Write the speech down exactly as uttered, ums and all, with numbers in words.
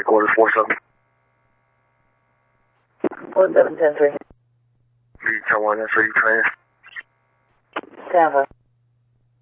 quarter four seven. One seven ten three. You tell one, that's where you train. Tampa.